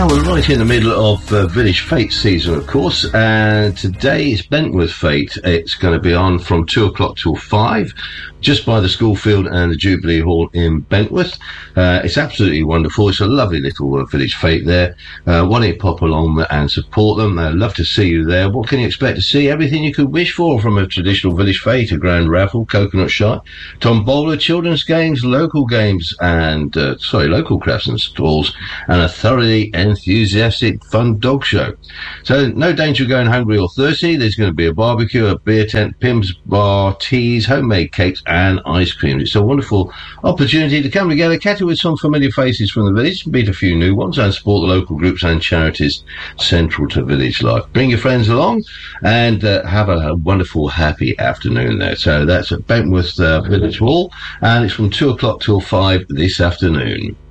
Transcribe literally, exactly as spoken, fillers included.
Well, we're right in the middle of uh, Village Fete season, of course, and today is Bentworth Fete. It's going to be on from two o'clock till five, just by the school field and the Jubilee Hall in Bentworth. Uh, it's absolutely wonderful. It's a lovely little uh, village fete there. Uh, why don't you pop along and support them? I'd love to see you there. What can you expect to see? Everything you could wish for from a traditional village fete, a grand raffle, coconut shot, tombola, children's games, local games, and, uh, sorry, local crafts and stalls, and a thoroughly enthusiastic, fun dog show. So no danger of going hungry or thirsty. There's going to be a barbecue, a beer tent, Pim's bar, teas, homemade cakes, and ice cream. It's a wonderful opportunity to come together, catch up with some familiar faces from the village, meet a few new ones, and support the local groups and charities central to village life. Bring your friends along and uh, have a, a wonderful, happy afternoon there. So that's at Bentworth uh, Village Hall, and it's from two o'clock till five this afternoon.